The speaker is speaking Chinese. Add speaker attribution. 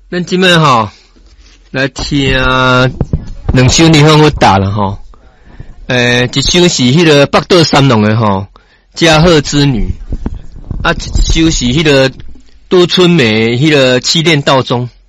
Speaker 1: 咱今摆吼来听两首你好我答了吼。一首是迄个北斗三郎的吼，嘉禾之女。一首是迄个都春梅迄个七恋道中。